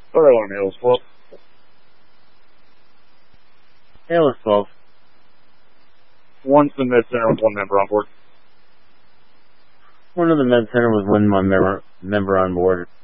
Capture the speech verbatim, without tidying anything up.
Photo on Hills twelve. Hills twelve. One's the med center with one member on board. One of the med center with one member member on board.